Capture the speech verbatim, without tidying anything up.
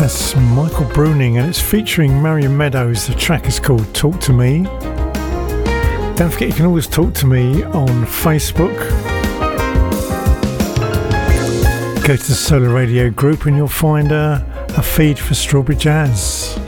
That's Michael Bruning and it's featuring Marion Meadows. The track is called Talk to Me. Don't forget you can always talk to me on Facebook. Go to the Solar Radio group and you'll find a, a feed for Strawberry Jazz.